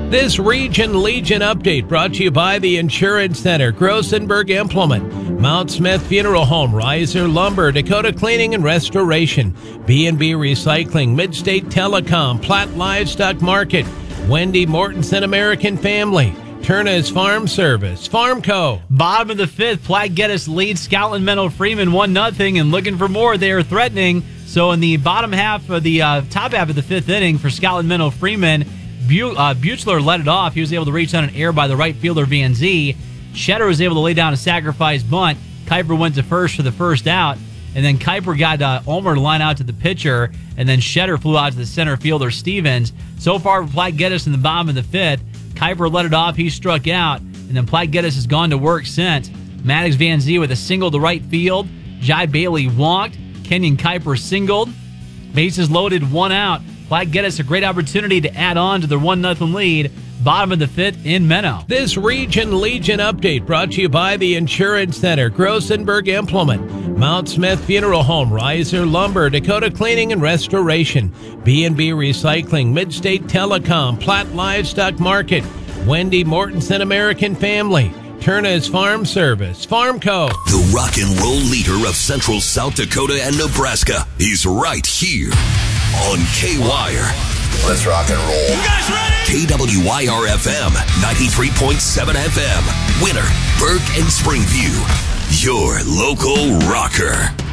This Region Legion update brought to you by the Insurance Center, Grossenberg Implement, Mount Smith Funeral Home, Riser Lumber, Dakota Cleaning and Restoration, B&B Recycling, Midstate Telecom, Platt Livestock Market, Wendy Mortensen American Family, Turner's Farm Service, Farmco. Bottom of the fifth, Platte Geddes leads Scotland Menlo Freeman 1-0 and looking for more. They are threatening. So in the bottom half of the top half of the fifth inning for Scotland Menlo Freeman, Buechler led it off. He was able to reach on an error by the right fielder, Van Zee. Shetter was able to lay down a sacrifice bunt. Kuiper went to first for the first out. And then Kuiper got Ulmer to line out to the pitcher. And then Shetter flew out to the center fielder, Stevens. So far for Platte Geddes in the bottom of the fifth. Kuiper led it off. He struck out. And then Platte Geddes has gone to work since. Maddox Van Zee with a single to right field. Jai Bailey walked. Kenyon Kuiper singled. Bases loaded, one out. Platte Geddes a great opportunity to add on to their 1-0 lead. Bottom of the fifth in Menno. This Region Legion update brought to you by the Insurance Center, Grossenberg Implement, Mount Smith Funeral Home, Riser Lumber, Dakota Cleaning and Restoration, B&B Recycling, Midstate Telecom, Platt Livestock Market, Wendy Mortensen American Family, Turner's Farm Service, Farmco. The rock and roll leader of Central South Dakota and Nebraska is right here on K-Wire. Let's rock and roll. You guys ready? KWYR-FM, 93.7 FM. Winner, Burke and Springview. Your local rocker.